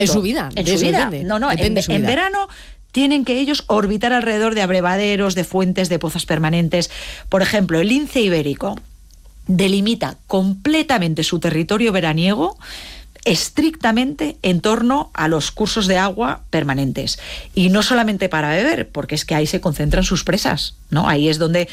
En su vida. En su vida. En verano tienen que ellos orbitar alrededor de abrevaderos, de fuentes, de pozas permanentes. Por ejemplo, el lince ibérico delimita completamente su territorio veraniego estrictamente en torno a los cursos de agua permanentes. Y no solamente para beber, porque es que ahí se concentran sus presas, ¿no? Ahí es donde,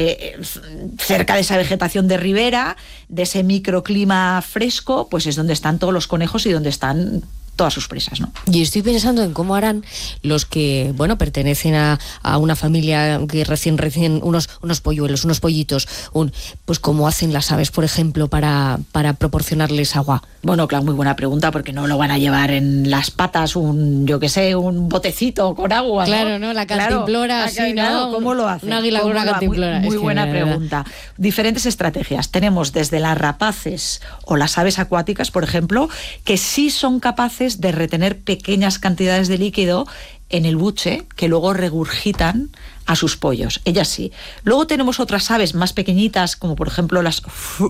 cerca de esa vegetación de ribera, de ese microclima fresco, pues es donde están todos los conejos y donde están todas sus presas, ¿no? Y estoy pensando en cómo harán los que, pertenecen a una familia que recién unos polluelos, unos pollitos, pues cómo hacen las aves, por ejemplo, para proporcionarles agua. Bueno, claro, muy buena pregunta, porque no lo van a llevar en las patas un botecito con agua, ¿no? Claro, ¿no? La cantimplora, así, ¿no? ¿Cómo lo hacen? Una águila con una cantimplora. Muy buena pregunta. Diferentes estrategias. Tenemos desde las rapaces o las aves acuáticas, por ejemplo, que sí son capaces de retener pequeñas cantidades de líquido en el buche que luego regurgitan a sus pollos. Ellas sí. Luego tenemos otras aves más pequeñitas, como por ejemplo las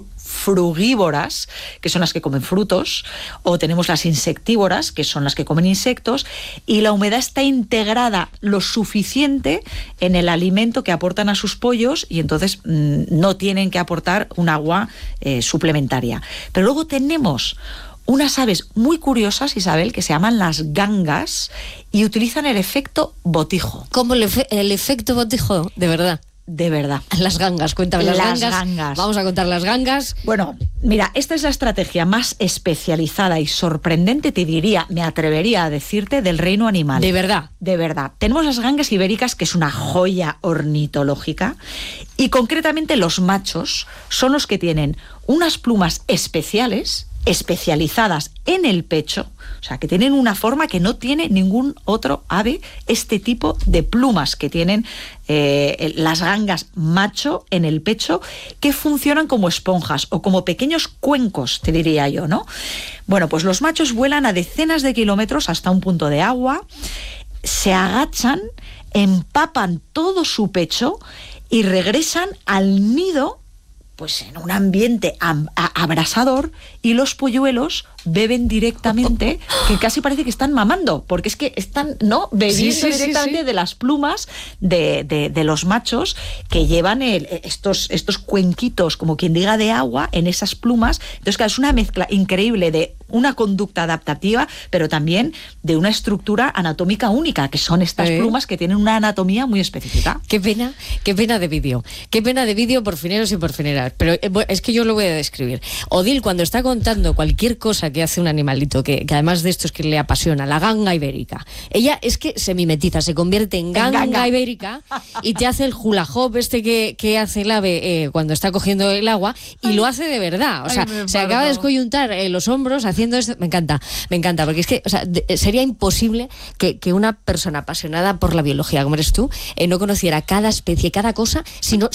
frugívoras, que son las que comen frutos, o tenemos las insectívoras, que son las que comen insectos, y la humedad está integrada lo suficiente en el alimento que aportan a sus pollos y entonces no tienen que aportar un agua suplementaria. Pero luego tenemos unas aves muy curiosas, Isabel, que se llaman las gangas y utilizan el efecto botijo. ¿Cómo el efecto botijo? De verdad. De verdad. Las gangas, cuéntame las gangas. Vamos a contar las gangas. Bueno, mira, esta es la estrategia más especializada y sorprendente, te diría, me atrevería a decirte, del reino animal. De verdad. De verdad. Tenemos las gangas ibéricas, que es una joya ornitológica, y concretamente los machos son los que tienen unas plumas especializadas en el pecho, o sea, que tienen una forma que no tiene ningún otro ave, este tipo de plumas que tienen las gangas macho en el pecho, que funcionan como esponjas o como pequeños cuencos, te diría yo, ¿no? Bueno, pues los machos vuelan a decenas de kilómetros hasta un punto de agua, se agachan, empapan todo su pecho y regresan al nido pues en un ambiente abrasador, y los polluelos beben directamente, que casi parece que están mamando, porque es que están bebiendo directamente de las plumas de los machos, que llevan estos cuenquitos, como quien diga, de agua en esas plumas. Entonces, claro, es una mezcla increíble de una conducta adaptativa, pero también de una estructura anatómica única, que son estas plumas que tienen una anatomía muy específica. Qué pena de vídeo. Qué pena de vídeo, por fineros y por fineras. Pero es que yo lo voy a describir. Odil, cuando está contando cualquier cosa que hace un animalito, que además de esto es que le apasiona, la ganga ibérica, ella es que se mimetiza, se convierte en ganga ibérica y te hace el hula hoop que hace el ave cuando está cogiendo el agua, y lo hace de verdad. O sea, se acaba de descoyuntar los hombros haciendo esto. Me encanta, porque es que, o sea, sería imposible que una persona apasionada por la biología como eres tú no conociera cada especie, cada cosa, si no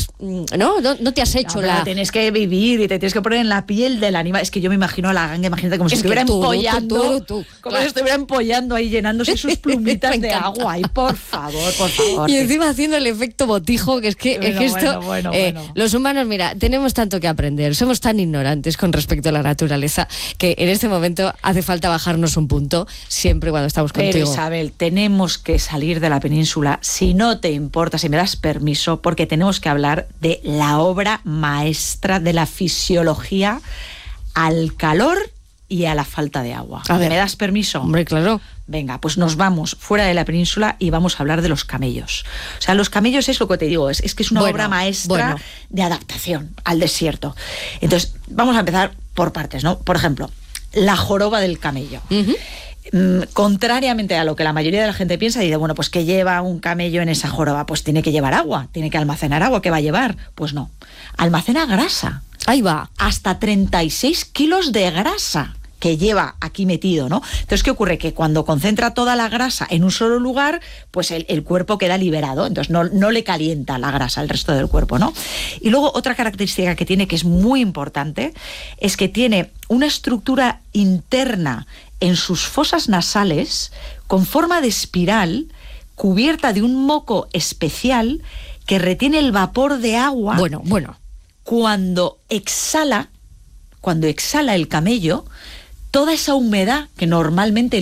te has hecho la... Tienes que vivir y te tienes que poner en la piel del animal. Es que yo me imagino a la ganga, imagínate como si estuviera empollando, como si estuviera empollando ahí, llenándose sus plumitas de agua. Y por favor. Y encima haciendo el efecto botijo, que es que esto... Bueno. Los humanos, mira, tenemos tanto que aprender, somos tan ignorantes con respecto a la naturaleza, que en este momento hace falta bajarnos un punto siempre cuando estamos contigo. Pero Isabel, tenemos que salir de la península, si no te importa, si me das permiso, porque tenemos que hablar de la obra maestra de la fisiología al calor y a la falta de agua. A ver, ¿me das permiso? Hombre, claro. Venga, pues nos vamos fuera de la península y vamos a hablar de los camellos. O sea, los camellos es lo que te digo, es que es una obra maestra de adaptación al desierto. Entonces, vamos a empezar por partes, ¿no? Por ejemplo, la joroba del camello. Contrariamente a lo que la mayoría de la gente piensa, dice, bueno, pues ¿qué lleva un camello en esa joroba? Pues tiene que llevar agua, tiene que almacenar agua. ¿Qué va a llevar? Pues no, almacena grasa. Ahí va. Hasta 36 kilos de grasa que lleva aquí metido, ¿no? Entonces, ¿qué ocurre? Que cuando concentra toda la grasa en un solo lugar, pues el cuerpo queda liberado, entonces no le calienta la grasa al resto del cuerpo, ¿no? Y luego otra característica que tiene, que es muy importante, es que tiene una estructura interna en sus fosas nasales con forma de espiral, cubierta de un moco especial que retiene el vapor de agua. Cuando exhala el camello, toda esa humedad que normalmente